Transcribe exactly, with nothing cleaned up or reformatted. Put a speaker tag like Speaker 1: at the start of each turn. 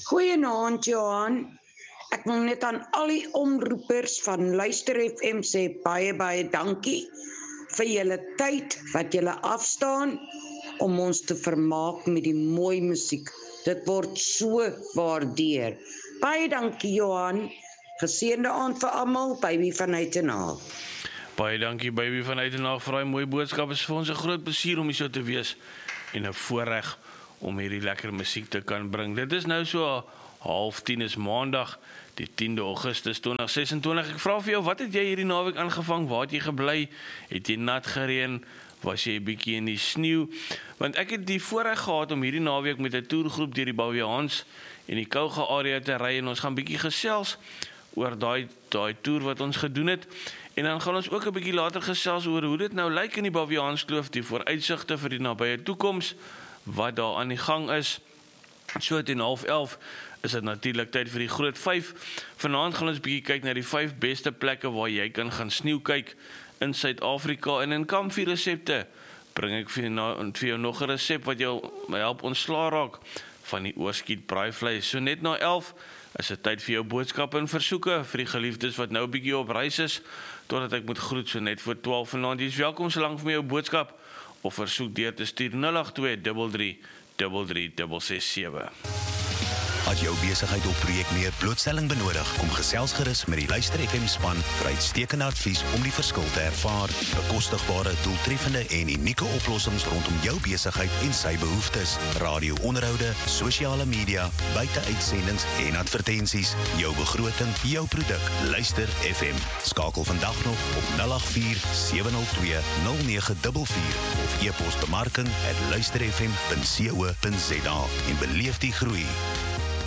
Speaker 1: Goeienaand, Johan. Ek wil net aan al die omroepers van Luister F M sê baie, baie dankie vir julle tyd wat julle afstaan om ons te vermaak met die mooi musiek. Dit word so waardeer. Baie dankie, Johan. Geseënde aand vir almal, baby van Uitenhaag.
Speaker 2: Baie dankie, baby van Uitenhaag, vir die mooi boodskap. Is vir ons 'n groot plesier om hier so te wees en 'n voorreg om hierdie lekker musiek te kan bring. Dit is nou so half tien, is maandag, die tiende Augustus tweeduisend ses en twintig. Ek vra vir jou, wat het jy hierdie naweek aangevang? Waar het jy gebly? Het jy nat gereën? Was jy 'n bietjie in die sneeu? Want ek het die voorreg gehad om hierdie naweek met 'n toergroep deur die Baviaans en die Kouga area te ry, en ons gaan bietjie gesels oor daai daai toer wat ons gedoen het. En dan gaan ons ook 'n bietjie later gesels oor hoe dit nou lyk in die Baviaanskloof, die vooruitsigte vir die nabye toekoms, wat daar aan die gang is. So teen half elf is dit natuurlik tyd vir die groot vyf. Vanaand gaan ons bietjie kyk na die vyf beste plekke waar jy kan gaan sneeu kyk in Suid-Afrika, en in Kamp vier resepte bring ek vir, na, vir jou nog 'n resep wat jou help ontslaa raak van die oorskiet braaivleis. So net na elf is dit tyd vir jou boodskappe en versoeke vir die geliefdes wat nou bietjie op reis is, totdat ek moet groet so net voor twaalf vanaand. Jy is welkom so lank vir my jou boodskap of versoek deur te stuur nul agt twee drie drie drie drie ses ses sewe.
Speaker 3: As jou besigheid of projek meer blootstelling benodig, kom gesels gerus met die Luister F M span vir uitstekende advies om die verskil te ervaar. Bekostigbare, doeltreffende en unieke oplossings rondom jou besigheid en sy behoeftes. Radio-onderhoude, sosiale media, buite-uitsendings en advertensies. Jou begroting, jou produk. Luister F M. Skakel vandag nog op nul agt vier sewe nul twee nul nege vier vier of e-pos bemarking at luisterfm punt co punt za en beleef die groei.